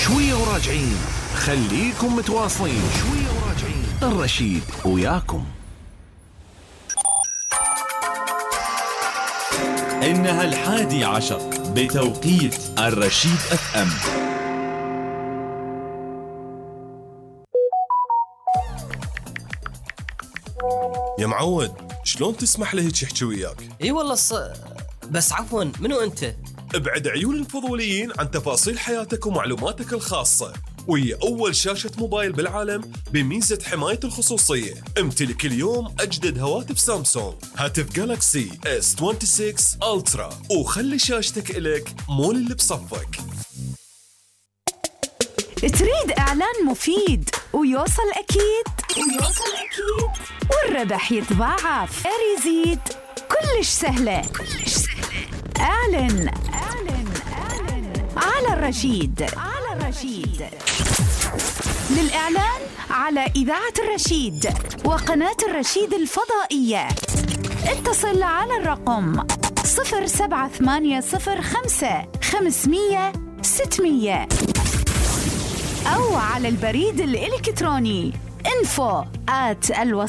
شوية وراجعين، خليكم متواصلين. شوية وراجعين، الرشيد وياكم. إنها 11 بتوقيت الرشيد FM. يا معود، شلون تسمح له هيك يحكي وياك؟ اي والله بس عفوا، منو انت؟ ابعد عيون الفضوليين عن تفاصيل حياتك ومعلوماتك الخاصة، وهي أول شاشة موبايل بالعالم بميزة حماية الخصوصية. امتلك اليوم أجدد هواتف سامسونج، هاتف جالاكسي S26 ألترا، وخلي شاشتك إلك مول اللي بصفك. تريد إعلان مفيد ويوصل أكيد والربح يتضاعف. أريزيد كلش سهلة. اعلن على الرشيد. للإعلان على إذاعة الرشيد وقناة الرشيد الفضائية اتصل على الرقم 07805 500 600 أو على البريد الإلكتروني info@الوصال